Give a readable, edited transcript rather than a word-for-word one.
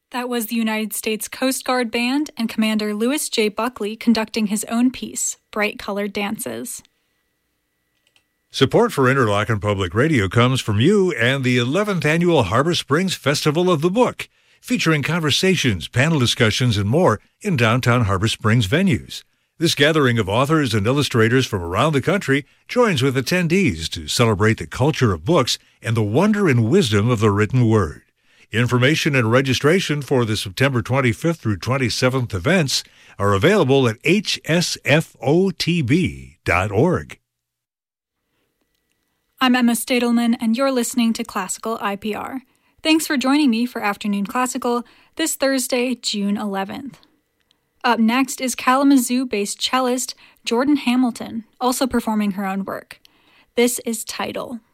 That was the United States Coast Guard Band and Commander Lewis J. Buckley conducting his own piece, Bright Colored Dances. Support for Interlochen Public Radio comes from you and the 11th Annual Harbor Springs Festival of the Book, featuring conversations, panel discussions, and more in downtown Harbor Springs venues. This gathering of authors and illustrators from around the country joins with attendees to celebrate the culture of books and the wonder and wisdom of the written word. Information and registration for the September 25th through 27th events are available at hsfotb.org. I'm Emma Stadelman, and you're listening to Classical IPR. Thanks for joining me for Afternoon Classical this Thursday, June 11th. Up next is Kalamazoo-based cellist Jordan Hamilton, also performing her own work. This is Tidal.